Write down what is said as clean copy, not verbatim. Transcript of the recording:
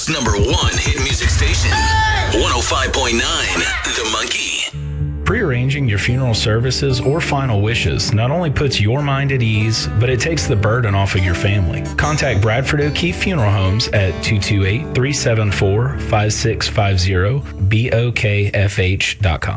Coast's #1 hit music station. 105.9 The Monkey. Prearranging your funeral services or final wishes not only puts your mind at ease, but it takes the burden off of your family. Contact Bradford O'Keefe Funeral Homes at 228-374-5650, bokfh.com.